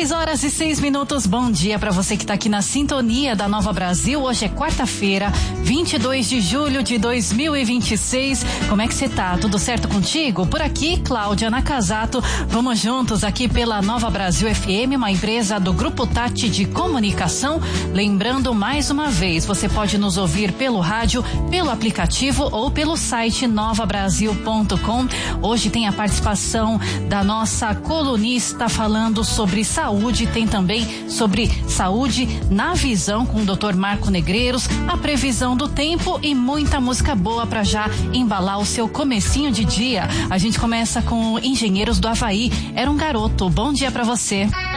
6:06. Bom dia para você que tá aqui na sintonia da Nova Brasil. Hoje é quarta-feira, 22 de julho de 2026. Como é que você tá? Tudo certo contigo? Por aqui, Cláudia Nakazato. Vamos juntos aqui pela Nova Brasil FM, uma empresa do Grupo Tati de Comunicação. Lembrando mais uma vez, você pode nos ouvir pelo rádio, pelo aplicativo ou pelo site novabrasil.com. Hoje tem a participação da nossa colunista falando sobre saúde, tem também sobre saúde na visão com o Dr. Marco Negreiros, a previsão do tempo e muita música boa para já embalar o seu comecinho de dia. A gente começa com Engenheiros do Havaí, Era um Garoto. Bom dia para você.